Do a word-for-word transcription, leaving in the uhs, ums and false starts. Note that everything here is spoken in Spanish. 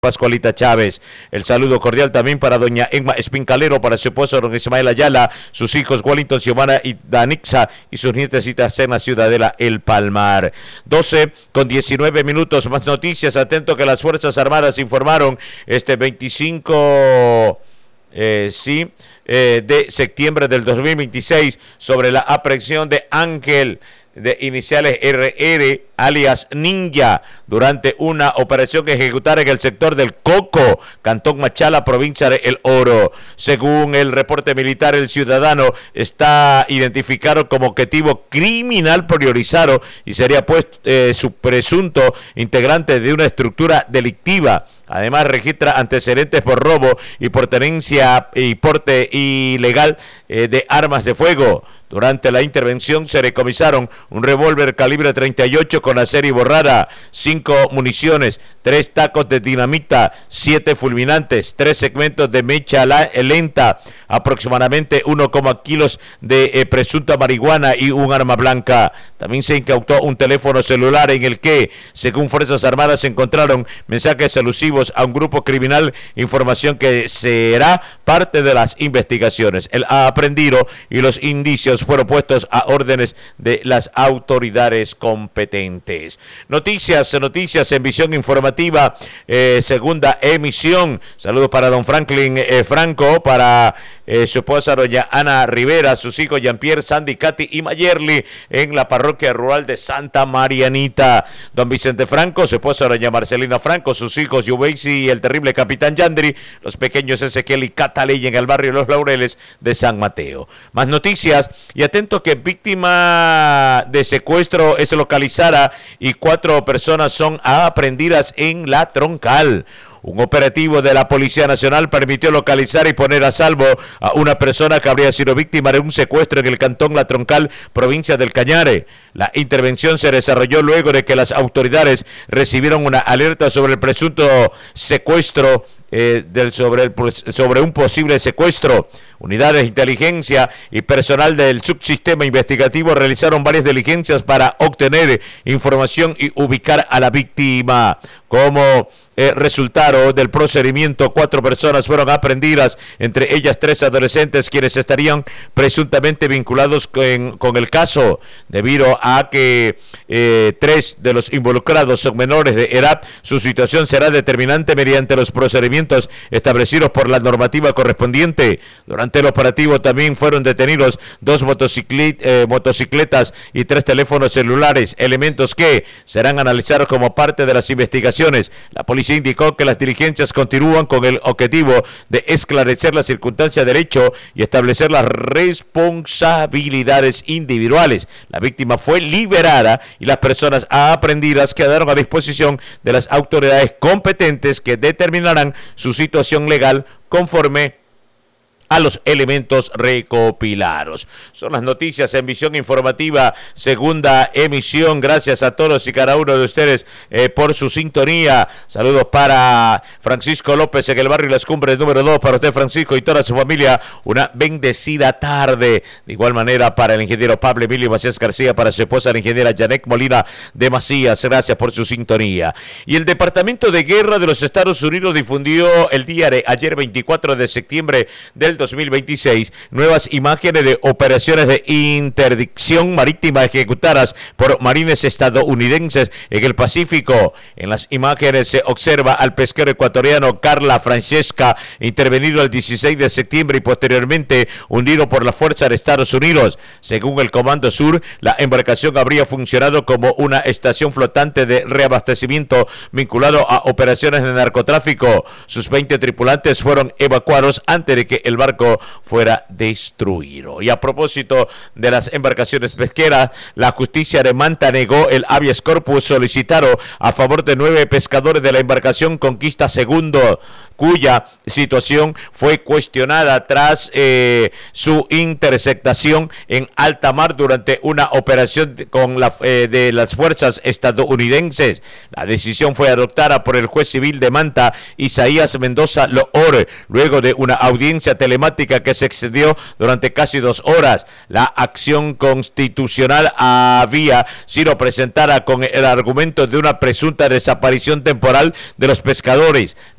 Pascualita Chávez. El saludo cordial también para doña Emma Espincalero, para su esposo don Ismael Ayala, sus hijos Wellington, Xiomara y Danixa y sus nietecitas en la Ciudadela El Palmar. doce con diecinueve minutos, más noticias. Atento que las Fuerzas Armadas informaron este veinticinco eh, sí, eh, de septiembre del dos mil veintiséis sobre la aprehensión de Ángel de iniciales R R, alias Ninja, durante una operación ejecutada en el sector del Coco, Cantón Machala, provincia de El Oro. Según el reporte militar, el ciudadano está identificado como objetivo criminal priorizado y sería pues eh, su presunto integrante de una estructura delictiva. Además, registra antecedentes por robo y por tenencia y porte ilegal eh, de armas de fuego. Durante la intervención se decomisaron un revólver calibre treinta y ocho con la serie borrada, cinco municiones, tres tacos de dinamita, siete fulminantes, tres segmentos de mecha lenta, aproximadamente uno coma cinco kilos de eh, presunta marihuana y un arma blanca. También se incautó un teléfono celular en el que, según Fuerzas Armadas, se encontraron mensajes alusivos a un grupo criminal, información que será parte de las investigaciones. El aprehendido y los indicios fueron puestos a órdenes de las autoridades competentes. Noticias, noticias en visión informativa, eh, segunda emisión. Saludos para don Franklin eh, Franco, para eh, su esposa doña Ana Rivera, sus hijos Jean-Pierre, Sandy, Katy y Mayerly en la parroquia rural de Santa Marianita. Don Vicente Franco, su esposa doña Marcelina Franco, sus hijos Yubeisi y el terrible capitán Yandri, los pequeños Ezequiel y Cataley en el barrio Los Laureles de San Mateo. Más noticias. Y atento que víctima de secuestro es localizada y cuatro personas son aprehendidas en La Troncal. Un operativo de la Policía Nacional permitió localizar y poner a salvo a una persona que habría sido víctima de un secuestro en el cantón La Troncal, provincia del Cañare. La intervención se desarrolló luego de que las autoridades recibieron una alerta sobre el presunto secuestro eh, del, sobre, el, sobre un posible secuestro. Unidades de inteligencia y personal del subsistema investigativo realizaron varias diligencias para obtener información y ubicar a la víctima. Como Eh, resultado del procedimiento, cuatro personas fueron aprehendidas, entre ellas tres adolescentes quienes estarían presuntamente vinculados con, con el caso, debido a que eh, tres de los involucrados son menores de edad. Su situación será determinante mediante los procedimientos establecidos por la normativa correspondiente. Durante el operativo también fueron detenidos dos motociclet, eh, motocicletas y tres teléfonos celulares, elementos que serán analizados como parte de las investigaciones. La policía indicó que las diligencias continúan con el objetivo de esclarecer las circunstancias del hecho y establecer las responsabilidades individuales. La víctima fue liberada y las personas aprehendidas quedaron a disposición de las autoridades competentes que determinarán su situación legal conforme a los elementos recopilados. Son las noticias en visión informativa, segunda emisión. Gracias a todos y cada uno de ustedes eh, por su sintonía. Saludos para Francisco López en el barrio Las Cumbres número dos. Para usted, Francisco, y toda su familia, una bendecida tarde. De igual manera para el ingeniero Pablo Emilio Macías García, para su esposa la ingeniera Janet Molina de Macías. Gracias por su sintonía. Y el Departamento de Guerra de los Estados Unidos difundió el día de ayer, veinticuatro de septiembre del dos mil veintiséis, nuevas imágenes de operaciones de interdicción marítima ejecutadas por marines estadounidenses en el Pacífico. En las imágenes se observa al pesquero ecuatoriano Carla Francesca, intervenido el dieciséis de septiembre y posteriormente hundido por la Fuerza de Estados Unidos. Según el Comando Sur, la embarcación habría funcionado como una estación flotante de reabastecimiento vinculado a operaciones de narcotráfico. Sus veinte tripulantes fueron evacuados antes de que el barco fuera destruido. Y a propósito de las embarcaciones pesqueras, la justicia de Manta negó el habeas corpus solicitado a favor de nueve pescadores de la embarcación Conquista Segundo, cuya situación fue cuestionada tras eh, su interceptación en alta mar durante una operación con la, eh, de las fuerzas estadounidenses. La decisión fue adoptada por el juez civil de Manta, Isaías Mendoza Loor, luego de una audiencia telemática telemática que se extendió durante casi dos horas. La acción constitucional había sido presentada con el argumento de una presunta desaparición temporal de los pescadores.